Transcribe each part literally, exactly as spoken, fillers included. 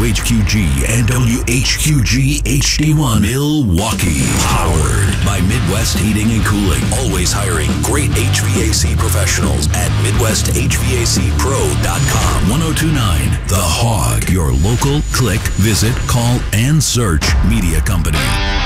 W H Q G and W H Q G H D one Milwaukee. Powered by Midwest Heating and Cooling. Always hiring great H V A C professionals at Midwest H V A C Pro dot com. ten twenty-nine The Hog. Your local click, visit, call, and search media company.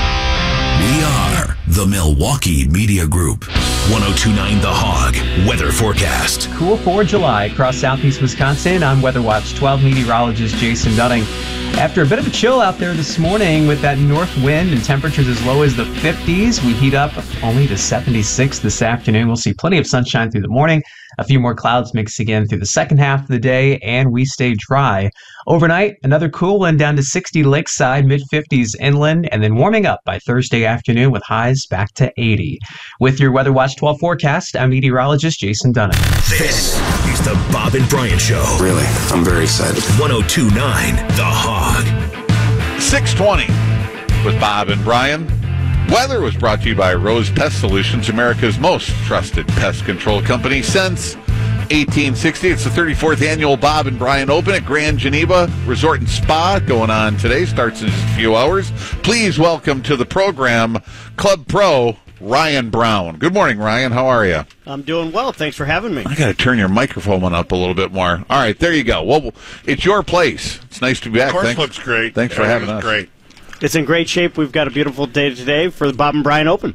We are the Milwaukee Media Group. ten twenty-nine The Hog weather forecast. Cool for July across southeast Wisconsin. I'm Weather Watch twelve meteorologist Jason Dunning. After a bit of a chill out there this morning with that north wind and temperatures as low as the fifties, we heat up only to seventy-six this afternoon. We'll see plenty of sunshine through the morning. A few more clouds mix again through the second half of the day, and we stay dry. Overnight, another cool one down to sixty lakeside, mid-fifties inland, and then warming up by Thursday afternoon with highs back to eighty. With your Weather Watch twelve forecast, I'm meteorologist Jason Dunning. This is the Bob and Brian Show. Really, I'm very excited. ten twenty-nine The Hog. six twenty with Bob and Brian. Weather was brought to you by Rose Pest Solutions, America's most trusted pest control company since eighteen sixty. It's the thirty-fourth annual Bob and Brian Open at Grand Geneva Resort and Spa going on today. Starts in just a few hours. Please welcome to the program Club Pro Ryan Brown. Good morning, Ryan. How are you? I'm doing well. Thanks for having me. I got to turn your microphone up a little bit more. All right, there you go. Well, it's your place. It's nice to be back. Of course, thanks, looks great. Thanks for having us. Great. It's in great shape. We've got a beautiful day today for the Bob and Brian Open.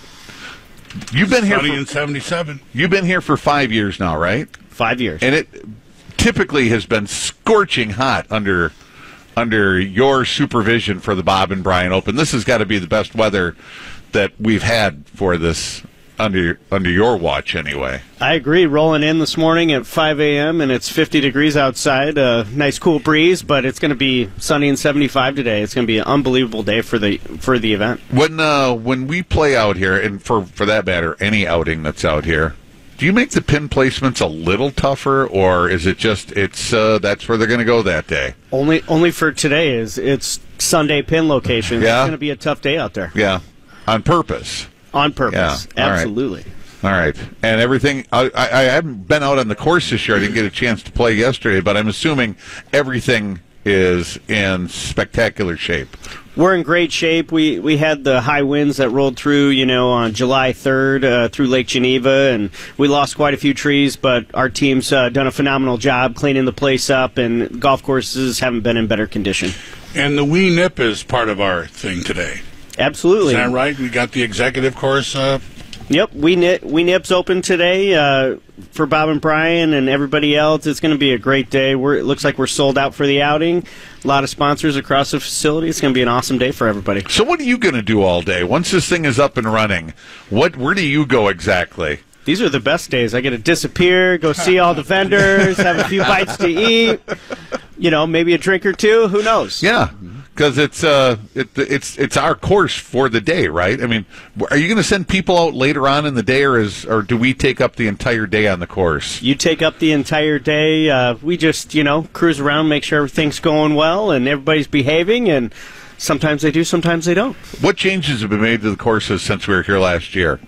You've been here Sunny for in seventy-seven. You've been here for five years now, right? Five years. And it typically has been scorching hot under under your supervision for the Bob and Brian Open. This has got to be the best weather that we've had for this under under your watch, anyway. I agree. Rolling in this morning at five a.m. and it's fifty degrees outside. A nice cool breeze, but it's going to be sunny and seventy-five today. It's going to be an unbelievable day for the for the event. When uh, when we play out here, and for for that matter, any outing that's out here, do you make the pin placements a little tougher, or is it just it's uh, that's where they're going to go that day? Only only for today is it's Sunday pin location. Yeah. It's going to be a tough day out there. Yeah, on purpose. On purpose. Yeah. All right. Absolutely. All right. And everything, I, I, I haven't been out on the course this year. I didn't get a chance to play yesterday, but I'm assuming everything is in spectacular shape. We're in great shape. We we had the high winds that rolled through, you know, on July third uh, through Lake Geneva, and we lost quite a few trees, but our team's uh, done a phenomenal job cleaning the place up, and golf courses haven't been in better condition. And the wee nip is part of our thing today. Absolutely. Is that right? We got the executive course up. Yep, we nip, we nips open today uh, for Bob and Brian and everybody else. It's going to be a great day. We're, it looks like we're sold out for the outing. A lot of sponsors across the facility. It's going to be an awesome day for everybody. So what are you going to do all day? Once this thing is up and running, what? Where do you go exactly? These are the best days. I get to disappear, go see all the vendors, have a few bites to eat, you know, maybe a drink or two. Who knows? Yeah. Because it's uh, it, it's it's our course for the day, right? I mean, are you going to send people out later on in the day, or is or do we take up the entire day on the course? You take up the entire day. Uh, we just, you know, cruise around, make sure everything's going well and everybody's behaving, and sometimes they do, sometimes they don't. What changes have been made to the courses since we were here last year?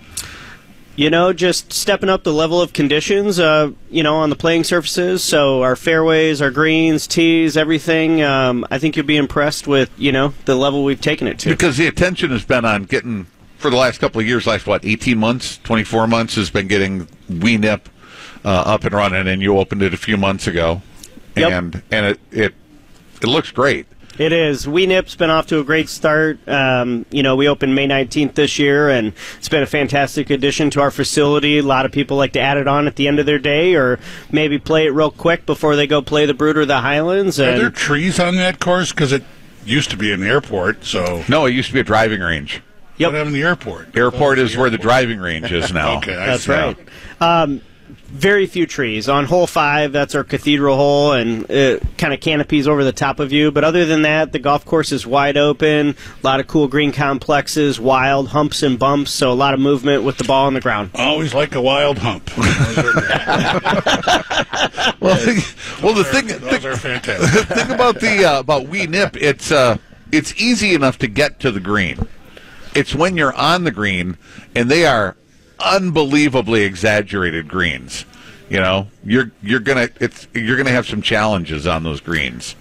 You know, just stepping up the level of conditions, uh, you know, on the playing surfaces. So our fairways, our greens, tees, everything. Um, I think you'll be impressed with, you know, the level we've taken it to. Because the attention has been on getting, for the last couple of years, last, what, eighteen months, twenty-four months, has been getting wee nip uh, up and running, and you opened it a few months ago. Yep. And and it, it, it looks great. It is. wee nip's been off to a great start. Um, you know, we opened May nineteenth this year, and it's been a fantastic addition to our facility. A lot of people like to add it on at the end of their day, or maybe play it real quick before they go play the Brood or the Highlands. Are And there trees on that course? Because it used to be an airport, so... No, it used to be a driving range. Yep. What happened to the airport? Airport Oh, is the where the airport. driving range is now. Okay, I That's see. right. Um, very few trees. On hole five, that's our cathedral hole, and it kind of canopies over the top of you. But other than that, the golf course is wide open, a lot of cool green complexes, wild humps and bumps, so a lot of movement with the ball on the ground. Always like a wild hump. Those are, Well, well, the those thing, are, thing, those are fantastic. the thing about the uh, about wee nip, it's uh, it's easy enough to get to the green. It's when you're on the green, and they are unbelievably exaggerated greens. You know, you're you're gonna it's you're gonna have some challenges on those greens.